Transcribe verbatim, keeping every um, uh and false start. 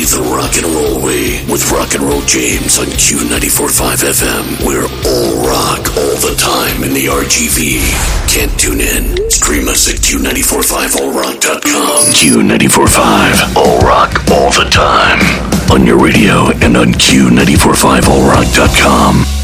the rock and roll way with Rock and Roll James on Q ninety-four point five F M. We're all rock all the time in the R G V. Can't tune in? Stream us at Q nine four five all rock dot com. Q ninety-four point five, all rock all the time. On your radio and on Q nine four five all rock dot com.